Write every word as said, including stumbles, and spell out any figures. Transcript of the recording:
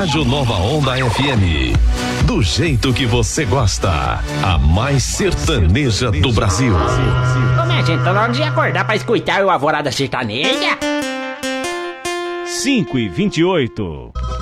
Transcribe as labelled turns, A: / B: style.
A: Rádio Nova Onda F M. Do jeito que você gosta. A mais sertaneja do Brasil.
B: Ô, minha gente, tá na hora de acordar pra escutar o Alvorada Sertaneja.
C: cinco e vinte e oito.